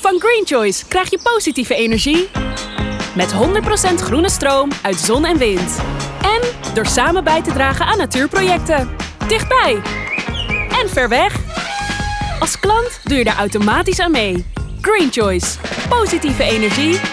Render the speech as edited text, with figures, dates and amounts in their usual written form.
Van Green Choice krijg je positieve energie. Met 100% groene stroom uit zon en wind. En door samen bij te dragen aan natuurprojecten. Dichtbij. En ver weg. Als klant doe je er automatisch aan mee. Green Choice. Positieve energie